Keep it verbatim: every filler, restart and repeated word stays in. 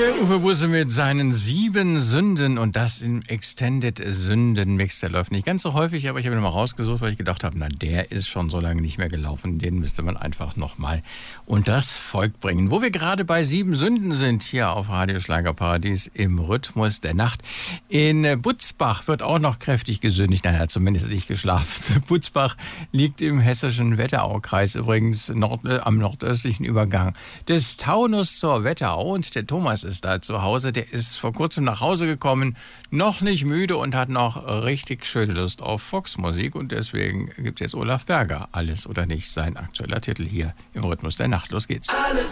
Der Uwe Busse mit seinen sieben Sünden und das im Extended Sünden-Mix. Der läuft nicht ganz so häufig, aber ich habe ihn mal rausgesucht, weil ich gedacht habe, na, der ist schon so lange nicht mehr gelaufen. Den müsste man einfach nochmal unters Volk bringen. Wo wir gerade bei sieben Sünden sind, hier auf Radio Schlagerparadies im Rhythmus der Nacht. In Butzbach wird auch noch kräftig gesündigt. Naja, zumindest nicht geschlafen. Butzbach liegt im hessischen Wetteraukreis, übrigens nord, äh, am nordöstlichen Übergang des Taunus zur Wetterau. Und der Thomas ist da zu Hause. Der ist vor kurzem nach Hause gekommen, noch nicht müde und hat noch richtig schöne Lust auf Volksmusik. Und deswegen gibt es jetzt Olaf Berger. Alles oder nicht, sein aktueller Titel hier im Rhythmus der Nacht. Los geht's. Alles